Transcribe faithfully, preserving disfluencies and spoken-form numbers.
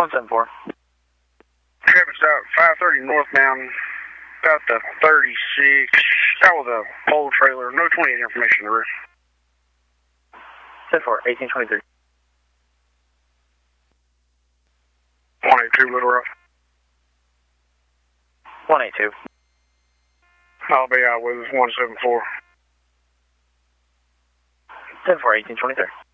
one seven four. Traffic's out five thirty northbound, about the thirty-six. That was a pole trailer. No twenty-eight information in the roof. ten four, eighteen twenty-three. one eighty-two Little Rock. one eighty-two. I'll be out with us one seven four. ten four, eighteen twenty-three.